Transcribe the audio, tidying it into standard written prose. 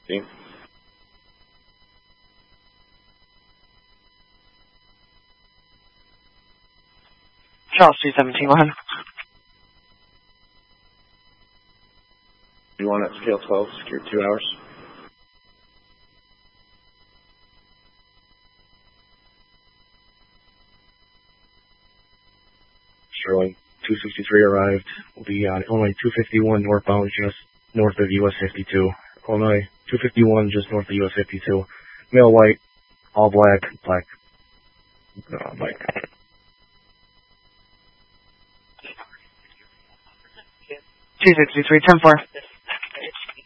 See? Charles 217, go ahead. You want at scale 12, secure 2 hours. Sterling 263 arrived. Will be on Illinois 251 northbound, just north of US 52. Illinois 251, just north of US 52. Male white, all black, black. 263, 10-4.